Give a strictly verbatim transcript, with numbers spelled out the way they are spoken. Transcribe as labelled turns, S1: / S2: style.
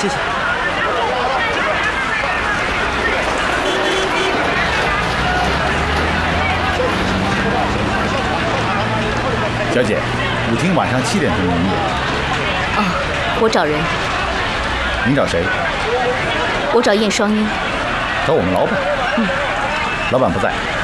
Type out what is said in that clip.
S1: 谢谢。
S2: 小姐，舞厅晚上七点钟营业。
S3: 哦，我找人。
S2: 您找谁？
S3: 我找燕双英。
S2: 找我们老板。
S3: 嗯。
S2: 老板不在。